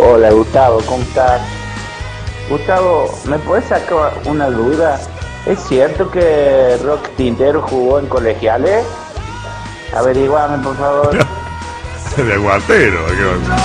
Hola Gustavo, ¿cómo estás? Gustavo, ¿me puedes sacar una duda? ¿Es cierto que Rock Tintero jugó en colegiales? Averiguame, por favor. De aguatero.